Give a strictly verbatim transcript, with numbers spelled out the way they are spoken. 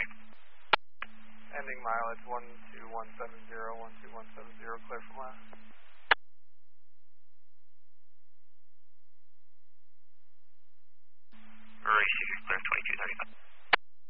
three. Ending mileage one two one seven zero, one two one seven zero, clear from last. Receiving clear twenty-two thirty-five.